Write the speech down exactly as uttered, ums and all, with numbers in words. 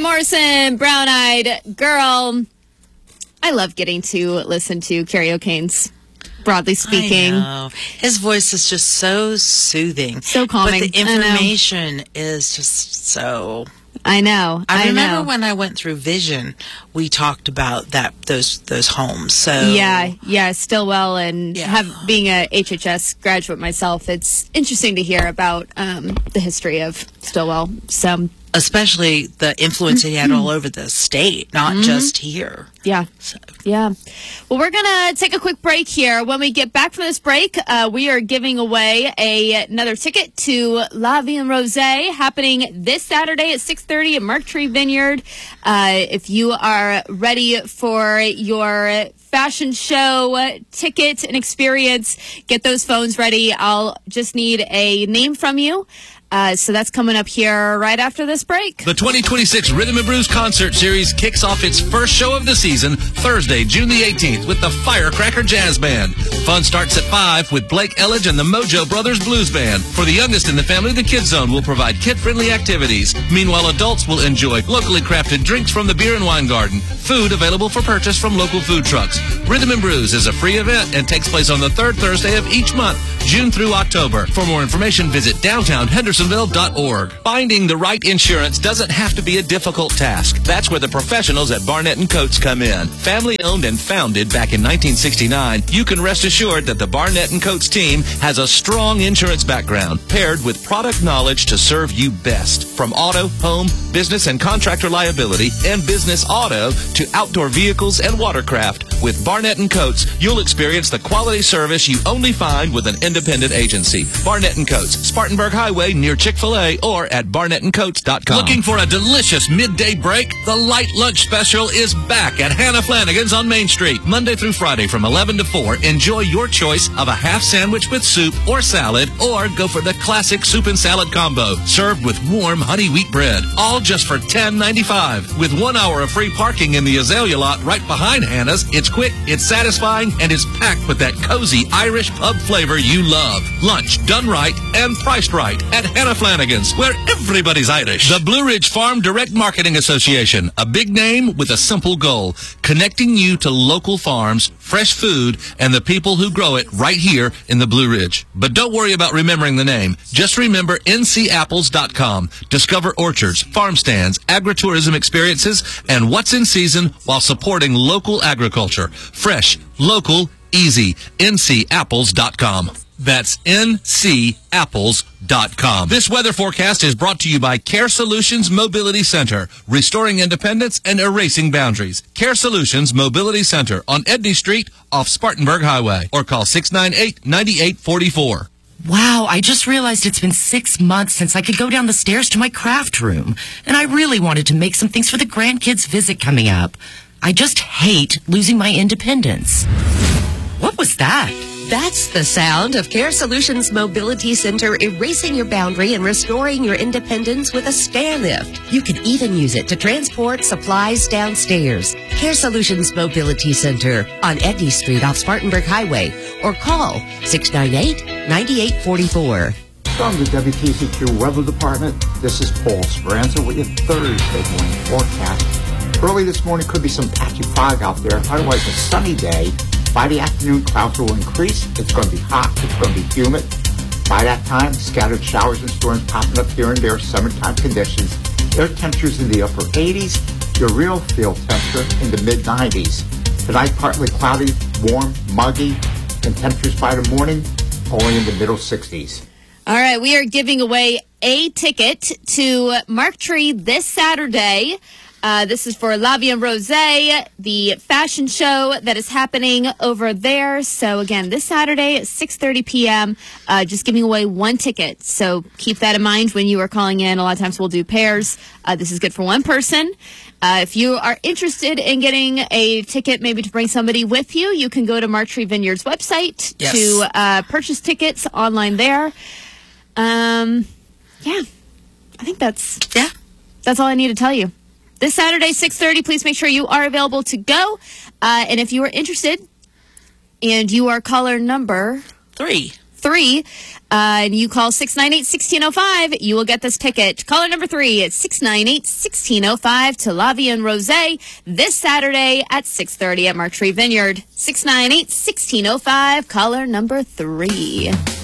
Van Morrison, Brown Eyed Girl. I love getting to listen to Carrie O'Kane's, broadly speaking. I know. His voice is just so soothing. So calming. But the information is just so... I know. I, I remember know. when I went through Vision, we talked about that those those homes. So yeah, yeah, Stillwell, and Yeah. have being a H H S graduate myself, it's interesting to hear about um, the history of Stillwell. So, especially the influence he had all over the state, not Mm-hmm. just here. yeah, So. yeah. Well, we're gonna take a quick break here. When we get back from this break, uh, we are giving away a, another ticket to La Vie en Rosé, happening this Saturday at six thirty at Mark Tree Vineyard. Uh, if you are ready for your fashion show ticket and experience, get those phones ready. I'll just need a name from you. Uh, so that's coming up here right after this break. The twenty twenty-six Rhythm and Blues Concert Series kicks off its first show of the season Thursday, June the eighteenth with the Firecracker Jazz Band. Fun starts at five with Blake Elledge and the Mojo Brothers Blues Band. For the youngest in the family, the Kids Zone will provide kid-friendly activities. Meanwhile, adults will enjoy locally crafted drinks from the Beer and Wine Garden. Food available for purchase from local food trucks. Rhythm and Brews is a free event and takes place on the third Thursday of each month, June through October. For more information, visit downtown hendersonville dot org. Finding the right insurance doesn't have to be a difficult task. That's where the professionals at Barnett and Coates come in. Family owned and founded back in nineteen sixty-nine, you can rest assured that the Barnett and Coates team has a strong insurance background paired with product knowledge to serve you best. From auto, home, business and contractor liability, and business auto to outdoor vehicles and watercraft. With Barnett and Coates, you'll experience the quality service you only find with an independent agency. Barnett and Coates, Spartanburg Highway near Chick-fil-A, or at barnett and coates dot com. Looking for a delicious midday break? The Light Lunch Special is back at Hannah Flanagan's on Main Street. Monday through Friday from eleven to four. Enjoy your choice of a half sandwich with soup or salad, or go for the classic soup and salad combo, served with warm honey wheat bread. All just for ten ninety-five. With one hour of free parking in the Azalea lot right behind Hannah's, it's quick, it's satisfying, and it's packed with that cozy Irish pub flavor you love. Lunch done right and priced right at Hannah Flanagan's, where everybody's Irish. The Blue Ridge Farm Direct Marketing Association, a big name with a simple goal, connecting you to local farms, fresh food, and the people who grow it right here in the Blue Ridge. But don't worry about remembering the name. Just remember N C apples dot com. Discover orchards, farm stands, agritourism experiences, and what's in season while supporting local agriculture. Fresh, local, easy. N C apples dot com. That's N C apples dot com. This weather forecast is brought to you by Care Solutions Mobility Center, restoring independence and erasing boundaries. Care Solutions Mobility Center on Edney Street off Spartanburg Highway, or call six nine eight, nine eight four four. Wow, I just realized it's been six months since I could go down the stairs to my craft room. And I really wanted to make some things for the grandkids' visit coming up. I just hate losing my independence. What was that? That's the sound of Care Solutions Mobility Center erasing your boundary and restoring your independence with a stair lift. You can even use it to transport supplies downstairs. Care Solutions Mobility Center on Edney Street off Spartanburg Highway, or call six nine eight, nine eight four four. From the W K Z Q Weather Department, this is Paul Speranza with your Thursday morning forecast. Early this morning could be some patchy fog out there, otherwise a sunny day. By the afternoon, clouds will increase. It's going to be hot. It's going to be humid. By that time, scattered showers and storms popping up here and there, summertime conditions. Air temperatures in the upper eighties. Your real field temperature in the mid nineties. Tonight, partly cloudy, warm, muggy, and temperatures by the morning only in the middle sixties. All right, we are giving away a ticket to Mark Tree this Saturday. Uh, this is for La Vie en Rosé, the fashion show that is happening over there. So, again, this Saturday at six thirty p.m., uh, just giving away one ticket. So keep that in mind when you are calling in. A lot of times we'll do pairs. Uh, this is good for one person. Uh, if you are interested in getting a ticket, maybe to bring somebody with you, you can go to Mark Tree Vineyard's website Yes. to uh, purchase tickets online there. Um, yeah, I think that's Yeah. that's all I need to tell you. This Saturday, six thirty, please make sure you are available to go. Uh, and if you are interested and you are caller number Three. three, uh, and you call six nine eight, one six zero five, you will get this ticket. Caller number three at six nine eight, one six zero five to La Vie en Rose this Saturday at six thirty at Marktree Vineyard. six nine eight, one six zero five, caller number three.